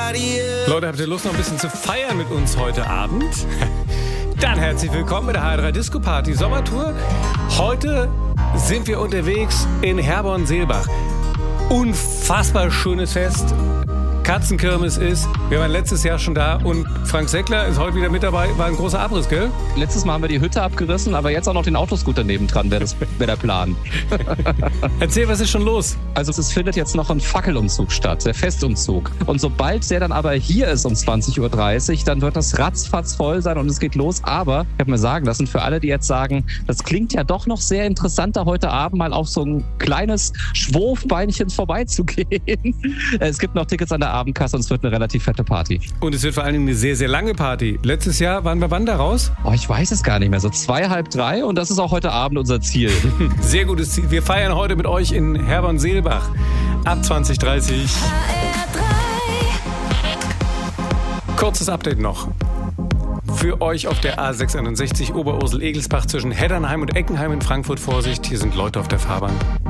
Leute, habt ihr Lust noch ein bisschen zu feiern mit uns heute Abend? Dann herzlich willkommen bei der HR3 Disco Party Sommertour. Heute sind wir unterwegs in Herborn-Seelbach. Unfassbar schönes Fest. Katzenkirmes ist. Wir waren letztes Jahr schon da und Frank Seckler ist heute wieder mit dabei. War ein großer Abriss, gell? Letztes Mal haben wir die Hütte abgerissen, aber jetzt auch noch den Autoscooter nebendran, wäre der Plan. Erzähl, was ist schon los? Also es findet jetzt noch ein Fackelumzug statt, der Festumzug. Und sobald der dann aber hier ist um 20.30 Uhr, dann wird das ratzfatz voll sein und es geht los. Aber ich habe mir sagen lassen, für alle, die jetzt sagen, das klingt ja doch noch sehr interessant, da heute Abend mal auf so ein kleines Schwurfbeinchen vorbeizugehen. Es gibt noch Tickets an der Abendkasse und es wird eine relativ fette Party. Und es wird vor allen Dingen eine sehr, sehr lange Party. Letztes Jahr waren wir wann da raus? Oh, ich weiß es gar nicht mehr. So 2, halb 3 und das ist auch heute Abend unser Ziel. Sehr gutes Ziel. Wir feiern heute mit euch in Herborn-Seelbach ab 20:30. Kurzes Update noch. Für euch auf der A661 Oberursel-Egelsbach zwischen Heddernheim und Eckenheim in Frankfurt Vorsicht. Hier sind Leute auf der Fahrbahn.